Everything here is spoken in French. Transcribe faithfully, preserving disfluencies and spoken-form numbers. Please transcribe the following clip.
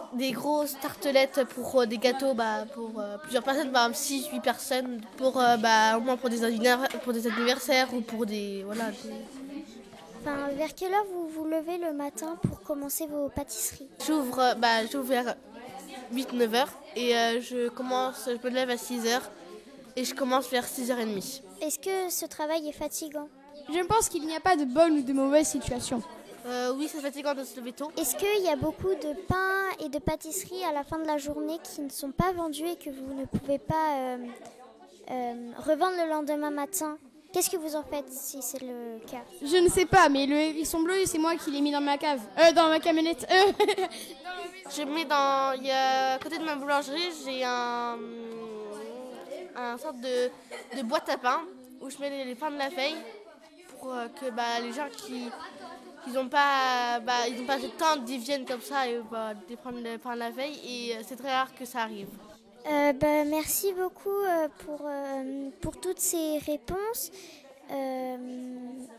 des grosses tartelettes pour euh, des gâteaux bah, pour euh, plusieurs personnes, par exemple six huit personnes, pour, euh, bah, au moins pour des, anniversaires, pour des anniversaires ou pour des... Voilà, des... Enfin, vers quelle heure vous vous levez le matin pour commencer vos pâtisseries? J'ouvre, euh, bah, j'ouvre vers huit neuf heures et euh, je commence, je me lève à six heures et je commence vers six heures trente. Est-ce que ce travail est fatigant? Je pense qu'il n'y a pas de bonne ou de mauvaise situation. Euh, oui, c'est fatigant de se lever tôt. Est-ce qu'il y a beaucoup de pains et de pâtisseries à la fin de la journée qui ne sont pas vendus et que vous ne pouvez pas euh, euh, revendre le lendemain matin? Qu'est-ce que vous en faites si c'est le cas? Je ne sais pas, mais le hérisson bleu, c'est moi qui l'ai mis dans ma cave. Euh, dans ma camionnette. Euh. Je mets dans, il y a, à côté de ma boulangerie, j'ai un, un sorte de, de boîte à pain où je mets les, les pains de la veille pour euh, que bah, les gens qui ils n'ont pas, bah, ils ont pas assez de temps d'y viennent comme ça et bah, de prendre le pain de la veille et euh, c'est très rare que ça arrive. Euh, bah, merci beaucoup euh, pour, euh, pour toutes ces réponses. Euh,